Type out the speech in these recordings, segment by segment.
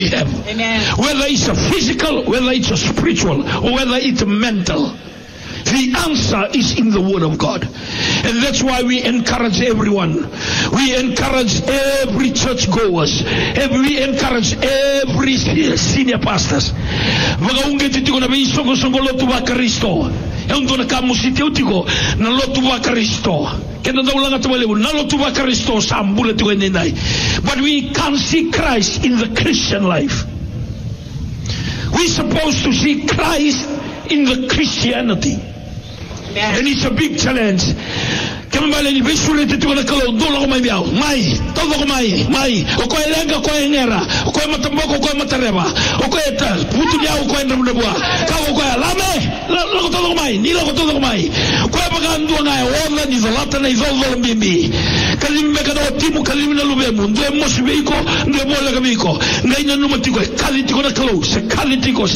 have. Amen. Whether it's a physical, whether it's a spiritual, or whether it's a mental. The answer is in the Word of God. And that's why we encourage everyone. We encourage every churchgoers. We encourage every senior pastors. Vagaungeti na beisongo songo lotu wa Kristo. Endo na kamusiti utiko na lotu wa Kristo. Kenda daulanga tumalebu na lotu wa Kristo sambule tuko nendai. But we can't see Christ in the Christian life. We're supposed to see Christ in the Christianity. And it's a big challenge. Kembali ni besule tuko na kalo dola ko mai biao. Mai, todo ko mai. O ko elenga ko engera, o ko matamboko ko matareba. O ko eta, putu dia o ko ndamle bua. Ka o ko lame, lo ko todo ko mai, ni lo ko todo ko mai. Ko ba ndu na wala ni zalata na izo mbimbi. Kalimbe kana timu kalimina lubemu, ndo mosibiko, ndo mola kabiko. Ngaina no matiko, kaliti ko na kalo, se kaliti ko.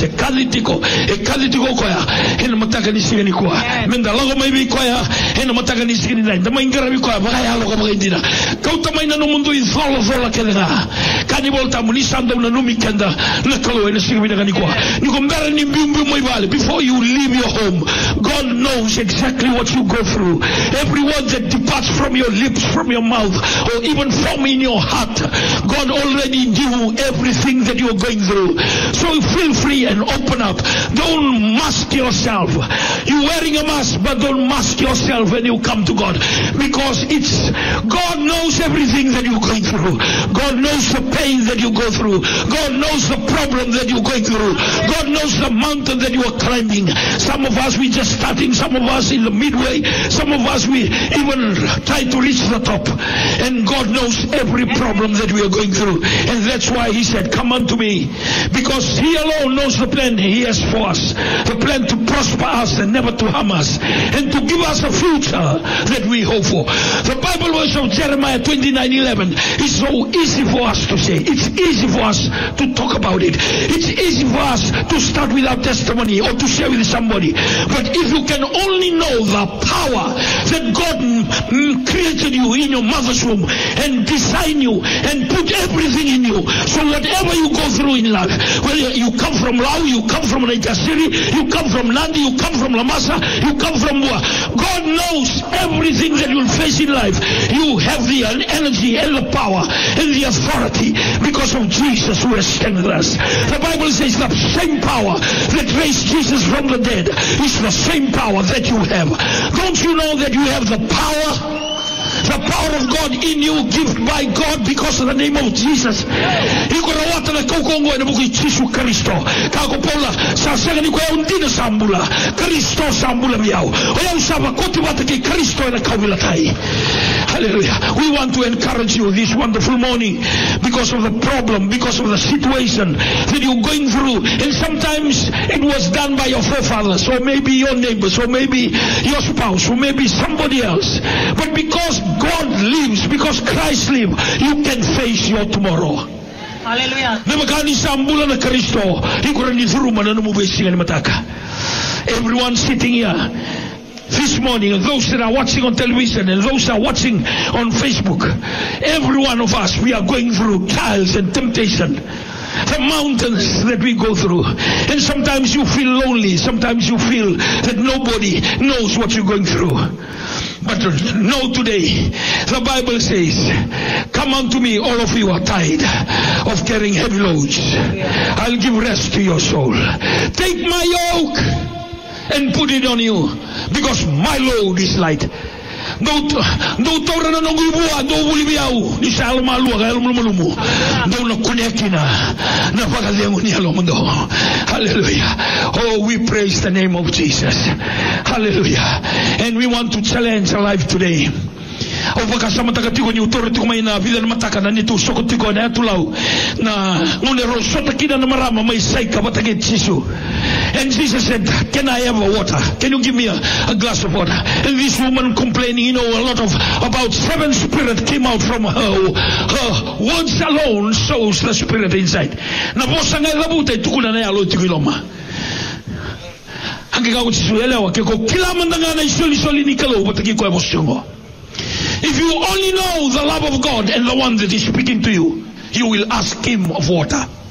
E kaliti ko ko ya. Hena mataka ni sigani ko. Menda lo mai bi ko ya. Hena mataka ni sigani da maingara bi ko ba ya lo ko ba indina. Kauta mai na no mundo izola kelenga. Kani volta munisanda una numikenda na kalo ene sigani da ko. Ni ko mbara ni mbimbi mo ibale. Before you leave your home, God knows exactly what you go through. Every word that departs from your lips, from your mouth, or even from in your heart, God already knew everything that you're going through. So feel free and open up. Don't mask yourself. You're wearing a mask, but don't mask yourself when you come to God, because it's God knows everything that you're going through. God knows the pain that you go through. God knows the problem that you're going through. God knows the mountain that you are climbing. Some of us we just starting, some of us in the midway, some of us we even try to reach the top. And God knows every problem that we are going through. And that's why He said, come unto me, because He alone knows the plan He has for us. The plan to prosper us and never to harm us, and to give us a future that we hope for. The Bible verse of Jeremiah 29:11 is so easy for us to say. It's easy for us to talk about it. It's easy for us to start with our testimony or to share with somebody. But if you can only know the power that God created you in your mother's womb and designed you and put everything in you, so whatever you go through in life, whether you come from Lao, you come from Naikasiri, you come from Nandi, you come from Lamasa, you come from Mua, God knows everything that you'll face in life. You have the energy and the power and the authority because of Jesus who has strengthened us. The Bible says the same power that raised Jesus from the dead is the same power that you have. Don't you know that you have the power? The power of God in you, given by God because of the name of Jesus. Ikorawata na kaukongo na buku Yesu Kristo. Kako Paula sa sanga ni ko undina sambula. Kristo sambula miao. Oya usaba koti wata ki Kristo na kawila tai. Hallelujah. We want to encourage you this wonderful morning because of the problem, because of the situation that you're going through. And sometimes it was done by your forefathers, or maybe your neighbors, or maybe your spouse, or maybe somebody else. But because God lives, because Christ lives, you can face your tomorrow. Hallelujah. Everyone sitting here this morning, and those that are watching on television, and those that are watching on Facebook, every one of us, we are going through trials and temptation. The mountains that we go through. And sometimes you feel lonely. Sometimes you feel that nobody knows what you're going through. But know today, the Bible says, come unto me, all of you are tired of carrying heavy loads. I'll give rest to your soul. Take my yoke and put it on you, because my load is light. Do tora na nongu ibua, do ulibiau, ni sa almalu, kaya lumulumu. Do na kunyakina, na pagaliangu ni alomundo. Hallelujah. Oh, we praise the name of Jesus. Hallelujah. And we want to challenge our life today. O pakasama takatiko ni utoro tiko mai na vida na mataka na nitu soko tiko na atulau na ngone rosota kina na marama mai saika batake Jesu. And Jesus said, can I have water? Can you give me a glass of water? And this woman complaining, a lot about 7 spirits came out from her. Her words alone shows the spirit inside. Na bosa nga labuta tukuna na yalo tikiloma. Hangika kuchisuelewa kiko kila mandangana isoli nikalo bataki kwa emosyongo. If you only know the love of God and the one that is speaking to you, you will ask Him of water.